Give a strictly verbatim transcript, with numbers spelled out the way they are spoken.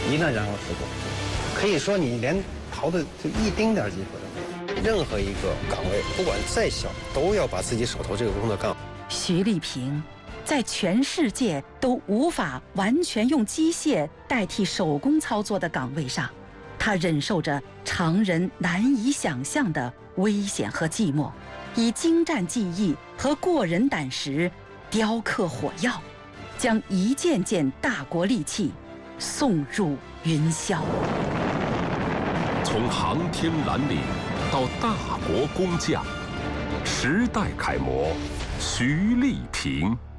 一旦然后失过，可以说你连逃的就一丁点机会都没有。任何一个岗位，不管再小，都要把自己手头这个工作干好。 徐丽萍在全世界都无法完全用机械代替手工操作的岗位上，她忍受着常人难以想象的危险和寂寞，以精湛技艺和过人胆识雕刻火药，将一件件大国利器送入云霄。 从航天蓝领到大国工匠，时代楷模徐丽萍。